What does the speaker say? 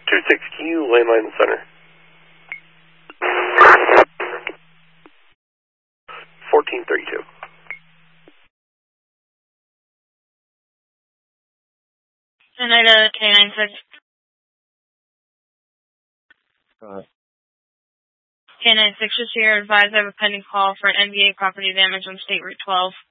2-6, can you landline the center? 1432. Canada K96. K96 is here. Advise I have a pending call for an NBA property damage on State Route 12.